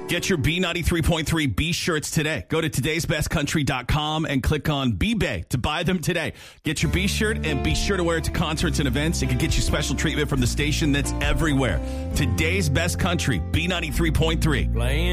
Get your B93.3 B shirts today. Go to today'sbestcountry.com and click on B-Bay to buy them today. Get your B shirt and be sure to wear it to concerts and events. It can get you special treatment from the station that's everywhere. Today's Best Country, B93.3.